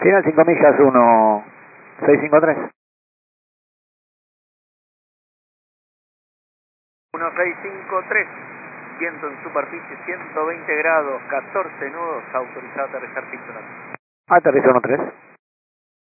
Final 5 millas 1653. 1653, viento en superficie 120 grados, 14 nudos, autorizado a aterrizar pista 1. Aterrizo 13.